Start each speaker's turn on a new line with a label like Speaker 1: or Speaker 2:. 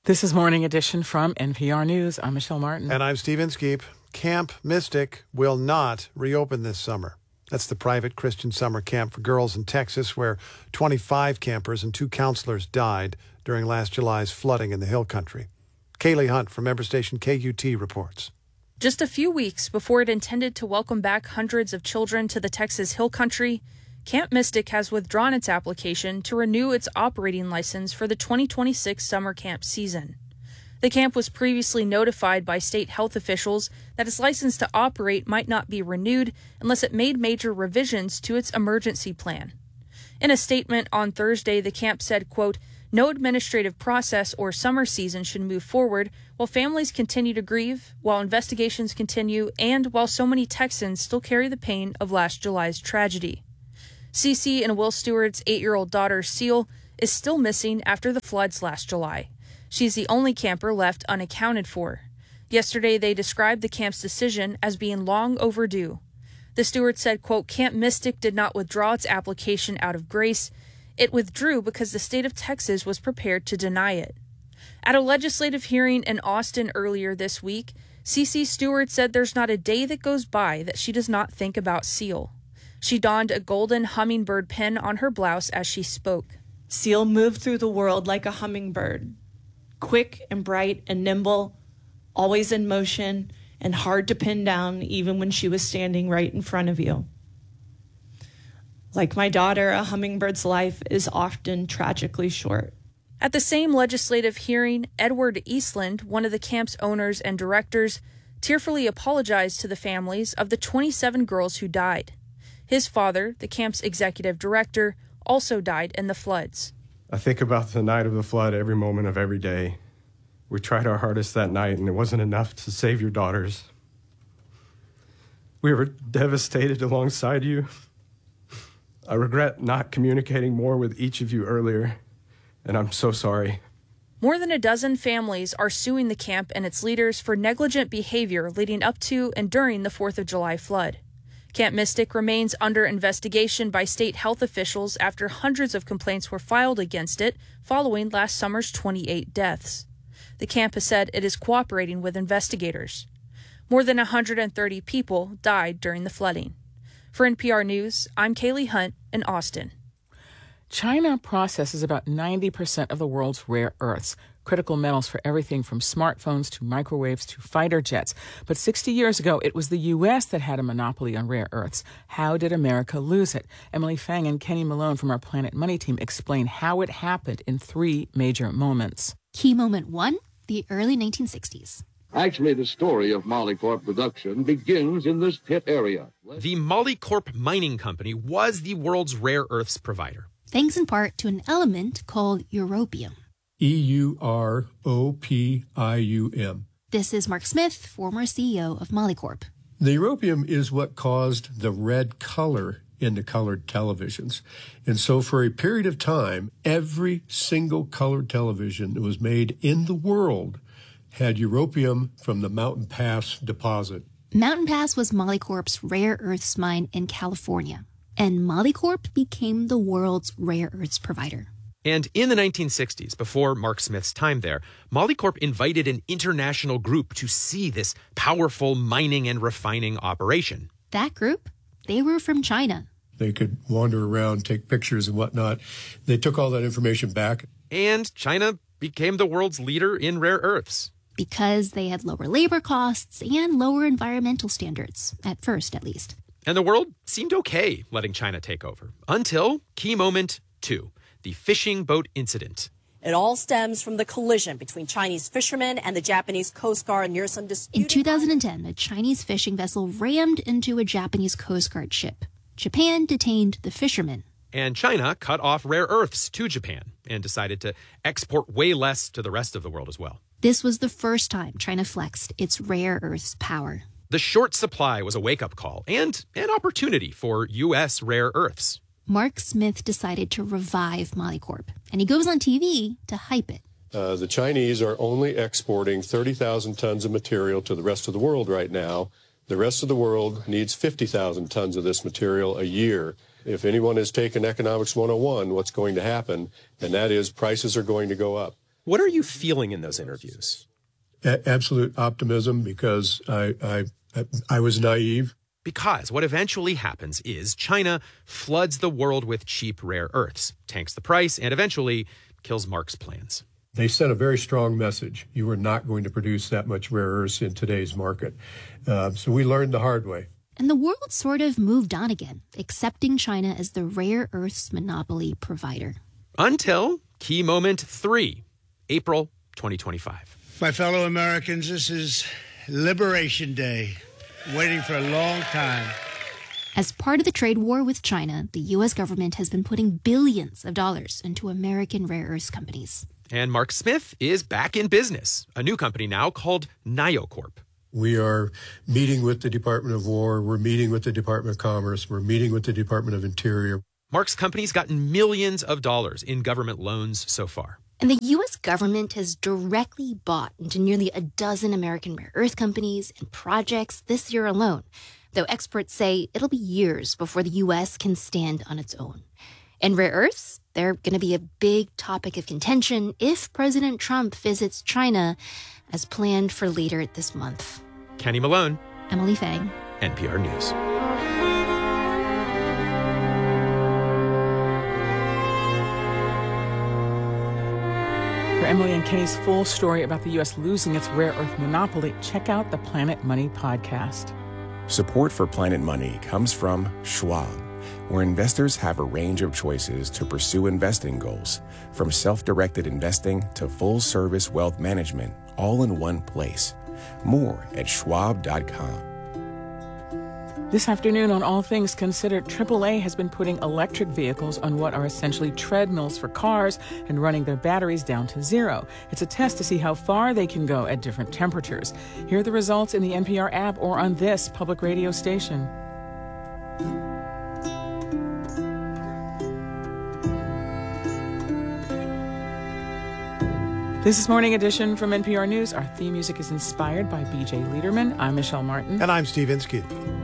Speaker 1: This is Morning Edition from NPR News. I'm Michelle Martin.
Speaker 2: And I'm Steve Inskeep. Camp Mystic will not reopen this summer. That's the private Christian summer camp for girls in Texas, where 25 campers and 2 counselors died during last July's flooding in the Hill Country. Kaylee Hunt from member station KUT reports.
Speaker 3: Just a few weeks before it intended to welcome back hundreds of children to the Texas Hill Country, Camp Mystic has withdrawn its application to renew its operating license for the 2026 summer camp season. The camp was previously notified by state health officials that its license to operate might not be renewed unless it made major revisions to its emergency plan. In a statement on Thursday, the camp said, quote, "No administrative process or summer season should move forward while families continue to grieve, while investigations continue, and while so many Texans still carry the pain of last July's tragedy." Cece and Will Stewart's 8-year-old daughter, Seal, is still missing after the floods last July. She's the only camper left unaccounted for. Yesterday, they described the camp's decision as being long overdue. The Stewart said, quote, "Camp Mystic did not withdraw its application out of grace. It withdrew because the state of Texas was prepared to deny it." At a legislative hearing in Austin earlier this week, Cece Stewart said there's not a day that goes by that she does not think about Seal. She donned a golden hummingbird pin on her blouse as she spoke.
Speaker 4: Seal moved through the world like a hummingbird, quick and bright and nimble, always in motion and hard to pin down even when she was standing right in front of you. Like my daughter, a hummingbird's life is often tragically short.
Speaker 3: At the same legislative hearing, Edward Eastland, one of the camp's owners and directors, tearfully apologized to the families of the 27 girls who died. His father, the camp's executive director, also died in the floods.
Speaker 5: I think about the night of the flood every moment of every day. We tried our hardest that night, and it wasn't enough to save your daughters. We were devastated alongside you. I regret not communicating more with each of you earlier, and I'm so sorry.
Speaker 3: More than a dozen families are suing the camp and its leaders for negligent behavior leading up to and during the 4th of July flood. Camp Mystic remains under investigation by state health officials after hundreds of complaints were filed against it following last summer's 28 deaths. The camp has said it is cooperating with investigators. More than 130 people died during the flooding. For NPR News, I'm Kaylee Hunt in Austin.
Speaker 1: China processes about 90% of the world's rare earths, critical metals for everything from smartphones to microwaves to fighter jets. But 60 years ago, it was the U.S. that had a monopoly on rare earths. How did America lose it? Emily Fang and Kenny Malone from our Planet Money team explain how it happened in 3 major moments.
Speaker 6: Key moment 1, the early 1960s.
Speaker 7: Actually, the story of Molycorp production begins in this pit area.
Speaker 8: The Molycorp Mining Company was the world's rare earths provider.
Speaker 6: Thanks in part to an element called europium.
Speaker 9: EUROPIUM.
Speaker 6: This is Mark Smith, former CEO of Molycorp.
Speaker 9: The europium is what caused the red color in the colored televisions. And so for a period of time, every single colored television that was made in the world had europium from the Mountain Pass deposit.
Speaker 6: Mountain Pass was Molycorp's rare earths mine in California, and Molycorp became the world's rare earths provider.
Speaker 8: And in the 1960s, before Mark Smith's time there, Molycorp invited an international group to see this powerful mining and refining operation.
Speaker 6: That group? They were from China.
Speaker 9: They could wander around, take pictures and whatnot. They took all that information back.
Speaker 8: And China became the world's leader in rare earths.
Speaker 6: Because they had lower labor costs and lower environmental standards, at first at least.
Speaker 8: And the world seemed okay letting China take over. Until key moment 2. The fishing boat incident.
Speaker 10: It all stems from the collision between Chinese fishermen and the Japanese Coast Guard near some disputed...
Speaker 6: In 2010, a Chinese fishing vessel rammed into a Japanese Coast Guard ship. Japan detained the fishermen.
Speaker 8: And China cut off rare earths to Japan and decided to export way less to the rest of the world as well.
Speaker 6: This was the first time China flexed its rare earths power.
Speaker 8: The short supply was a wake-up call and an opportunity for U.S. rare earths.
Speaker 6: Mark Smith decided to revive Molycorp, and he goes on TV to hype it.
Speaker 9: The Chinese are only exporting 30,000 tons of material to the rest of the world right now. The rest of the world needs 50,000 tons of this material a year. If anyone has taken Economics 101, what's going to happen, and that is prices are going to go up.
Speaker 11: What are you feeling in those interviews?
Speaker 9: Absolute optimism, because I was naive.
Speaker 8: Because what eventually happens is China floods the world with cheap rare earths, tanks the price, and eventually kills Mark's plans.
Speaker 9: They sent a very strong message. You are not going to produce that much rare earths in today's market. So we learned the hard way.
Speaker 6: And the world sort of moved on again, accepting China as the rare earths monopoly provider.
Speaker 8: Until key moment 3, April 2025.
Speaker 12: My fellow Americans, this is Liberation Day. Waiting for a long time.
Speaker 6: As part of the trade war with China, the U.S. government has been putting billions of dollars into American rare earths companies.
Speaker 8: And Mark Smith is back in business, a new company now called NioCorp.
Speaker 9: We are meeting with the Department of War. We're meeting with the Department of Commerce. We're meeting with the Department of Interior.
Speaker 8: Mark's company's gotten millions of dollars in government loans so far.
Speaker 6: And the U.S. government has directly bought into nearly a dozen American rare earth companies and projects this year alone, though experts say it'll be years before the U.S. can stand on its own. And rare earths, they're going to be a big topic of contention if President Trump visits China as planned for later this month.
Speaker 8: Kenny Malone,
Speaker 6: Emily Fang,
Speaker 8: NPR News.
Speaker 1: For Emily and Kenny's full story about the U.S. losing its rare earth monopoly, check out the Planet Money podcast.
Speaker 13: Support for Planet Money comes from Schwab, where investors have a range of choices to pursue investing goals, from self-directed investing to full-service wealth management, all in one place. More at schwab.com.
Speaker 1: This afternoon on All Things Considered, AAA has been putting electric vehicles on what are essentially treadmills for cars and running their batteries down to zero. It's a test to see how far they can go at different temperatures. Hear the results in the NPR app or on this public radio station. This is Morning Edition from NPR News. Our theme music is inspired by B.J. Liederman. I'm Michelle Martin.
Speaker 2: And I'm Steve Inskeep.